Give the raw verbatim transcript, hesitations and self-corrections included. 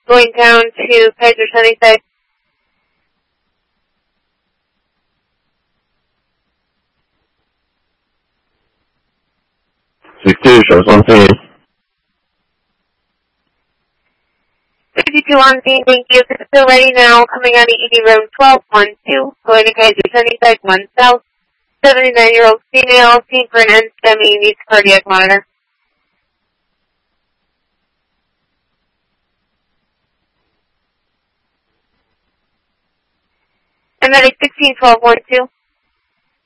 Going down to Kaiser Sunnyside. sixty-two, shows on scene. fifty-two on scene, thank you. Still ready now, coming on to E D road twelve one two, going to Kaiser Sunnyside, one south. seventy-nine-year-old female, seen for an N STEMI, needs cardiac monitor. And then a sixteen twelve one two.